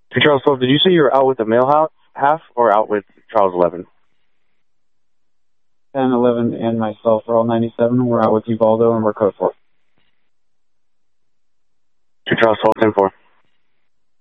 Hey, Charles 12, did you say you were out with the male half or out with Charles 11? 10, 11, and myself are all 97. We're out with Ubaldo, and we're code 4. Hey, Charles 12, 10-4.